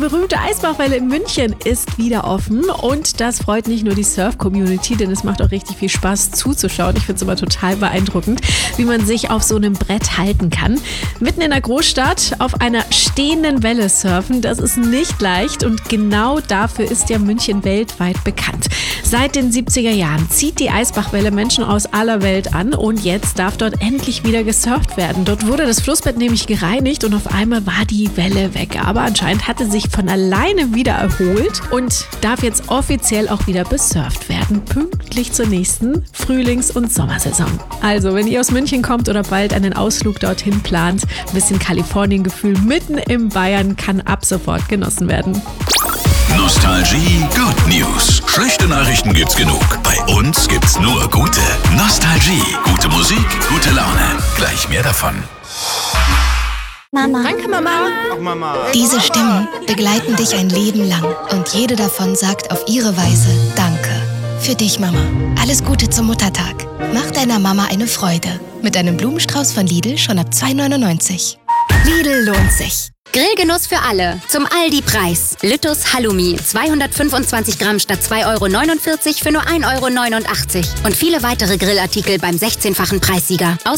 berühmte Eisbachwelle in München ist wieder offen und das freut nicht nur die Surf-Community, denn es macht auch richtig viel Spaß zuzuschauen. Ich finde es immer total beeindruckend, wie man sich auf so einem Brett halten kann. Mitten in der Großstadt auf einer stehenden Welle surfen, das ist nicht leicht und genau dafür ist ja München weltweit bekannt. Seit den 70er Jahren zieht die Eisbachwelle Menschen aus aller Welt an und jetzt darf dort endlich wieder gesurft werden. Dort wurde das Flussbett nämlich gereinigt und auf einmal war die Welle weg. Aber anscheinend hatte sich von alleine wieder erholt und darf jetzt offiziell auch wieder besurft werden, pünktlich zur nächsten Frühlings- und Sommersaison. Also, wenn ihr aus München kommt oder bald einen Ausflug dorthin plant, ein bisschen Kalifornien-Gefühl mitten in Bayern kann ab sofort genossen werden. Nostalgie Good News. Schlechte Nachrichten gibt's genug. Bei uns gibt's nur gute. Nostalgie. Gute Musik, gute Laune. Gleich mehr davon. Mama. Danke, Mama. Ach, Mama. Diese Stimmen begleiten dich ein Leben lang und jede davon sagt auf ihre Weise Danke. Für dich, Mama. Alles Gute zum Muttertag. Mach deiner Mama eine Freude. Mit einem Blumenstrauß von Lidl schon ab 2,99 €. Lidl lohnt sich. Grillgenuss für alle. Zum Aldi-Preis. Lüttus Halloumi. 225 Gramm statt 2,49 € für nur 1,89 € Und viele weitere Grillartikel beim 16-fachen Preissieger.